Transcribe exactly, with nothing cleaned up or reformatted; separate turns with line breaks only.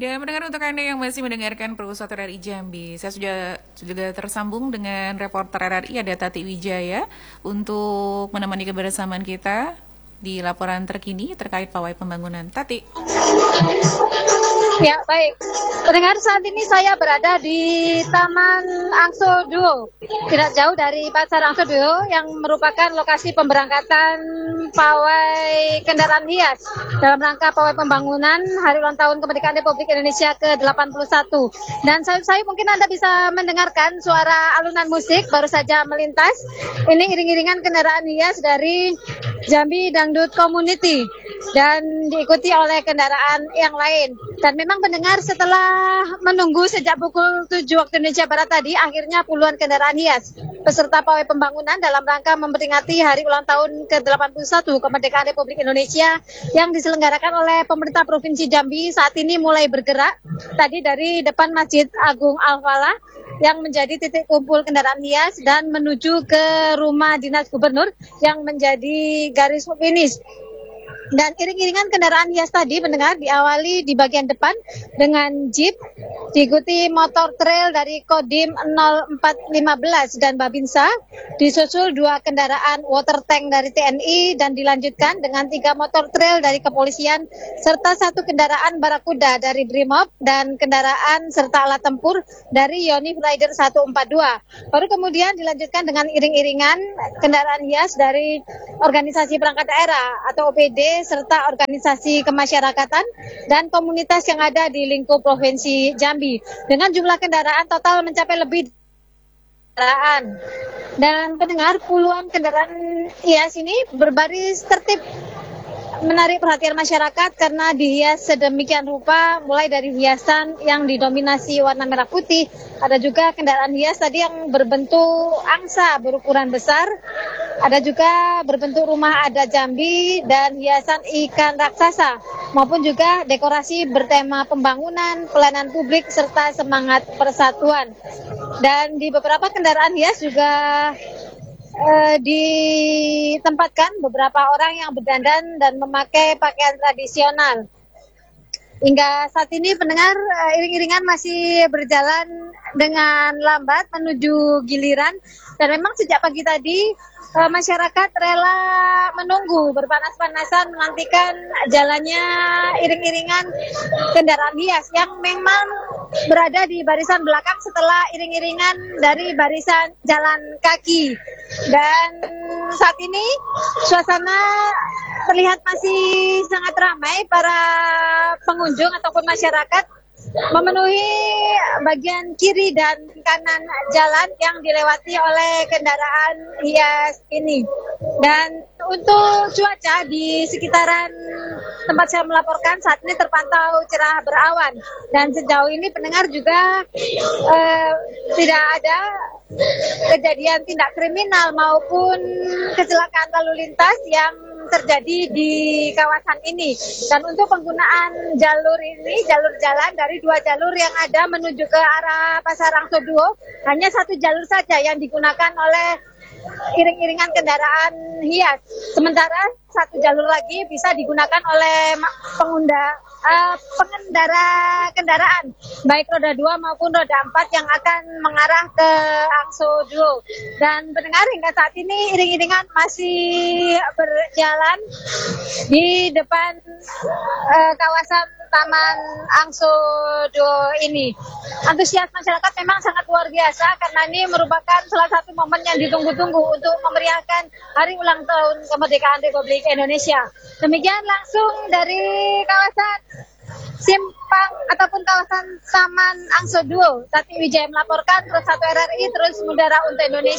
Dan mendengar untuk Anda yang masih mendengarkan Perusat R R I Jambi, saya sudah sudah tersambung dengan reporter R R I ada Tati Wijaya untuk menemani kebersamaan kita di laporan terkini terkait pawai pembangunan. Tati.
Ya, baik. Pendengar, saat ini saya berada di Taman Angso Duo, tidak jauh dari Pasar Angso Duo yang merupakan lokasi pemberangkatan pawai kendaraan hias dalam rangka pawai pembangunan Hari Ulang Tahun Kemerdekaan Republik Indonesia ke delapan puluh satu. Dan saya mungkin Anda bisa mendengarkan suara alunan musik baru saja melintas. Ini iring-iringan kendaraan hias dari Jambi Dangdut Community dan diikuti oleh kendaraan yang lain. Dan memang pendengar, setelah menunggu sejak pukul tujuh waktu Indonesia Barat tadi, akhirnya puluhan kendaraan hias peserta pawai pembangunan dalam rangka memperingati Hari Ulang Tahun ke delapan puluh satu Kemerdekaan Republik Indonesia yang diselenggarakan oleh pemerintah Provinsi Jambi saat ini mulai bergerak tadi dari depan Masjid Agung Al-Falah yang menjadi titik kumpul kendaraan hias dan menuju ke rumah dinas gubernur yang menjadi garis finish. Dan iring-iringan kendaraan hias tadi mendengar diawali di bagian depan dengan jeep, diikuti motor trail dari Kodim nol empat lima belas dan Babinsa, disusul dua kendaraan water tank dari T N I dan dilanjutkan dengan tiga motor trail dari kepolisian serta satu kendaraan Barakuda dari Brimob dan kendaraan serta alat tempur dari Yonif Rider seratus empat puluh dua. Baru kemudian dilanjutkan dengan iring-iringan kendaraan hias dari organisasi perangkat daerah atau O P D serta organisasi kemasyarakatan dan komunitas yang ada di lingkup Provinsi Jambi dengan jumlah kendaraan total mencapai lebih kendaraan. Dan pendengar, puluhan kendaraan hias ini berbaris tertib menarik perhatian masyarakat karena dihias sedemikian rupa, mulai dari hiasan yang didominasi warna merah putih, ada juga kendaraan hias tadi yang berbentuk angsa berukuran besar, ada juga berbentuk rumah adat Jambi dan hiasan ikan raksasa, maupun juga dekorasi bertema pembangunan, pelayanan publik, serta semangat persatuan. Dan di beberapa kendaraan hias juga Uh, ditempatkan beberapa orang yang berdandan dan memakai pakaian tradisional. Hingga saat ini pendengar, uh, iring-iringan masih berjalan dengan lambat menuju giliran dan memang sejak pagi tadi uh, masyarakat rela menunggu berpanas-panasan menantikan jalannya iring-iringan kendaraan hias yang memang berada di barisan belakang setelah iring-iringan dari barisan jalan kaki. Dan saat ini suasana terlihat masih sangat ramai, para pengunjung ataupun masyarakat memenuhi bagian kiri dan kanan jalan yang dilewati oleh kendaraan hias ini. Dan untuk cuaca di sekitaran tempat saya melaporkan saat ini terpantau cerah berawan. Dan sejauh ini pendengar juga eh, tidak ada kejadian tindak kriminal maupun kecelakaan lalu lintas yang terjadi di kawasan ini. Dan untuk penggunaan jalur ini, jalur jalan dari dua jalur yang ada menuju ke arah Pasar Angso Duo, hanya satu jalur saja yang digunakan oleh iring-iringan kendaraan hias. Sementara satu jalur lagi bisa digunakan oleh pengunda, uh, pengendara kendaraan, baik roda dua maupun roda empat yang akan mengarah ke Angso Duo. Dan pendengar, hingga saat ini iring-iringan masih berjalan di depan uh, kawasan Taman Angso Duo ini. Antusias masyarakat memang sangat luar biasa karena ini merupakan salah satu momen yang ditunggu-tunggu untuk memeriahkan Hari Ulang Tahun Kemerdekaan Republik Indonesia. Demikian langsung dari kawasan Simpang ataupun kawasan Taman Angso Duo, Tati Wijaya melaporkan, terus satu R R I terus mengudara untuk Indonesia.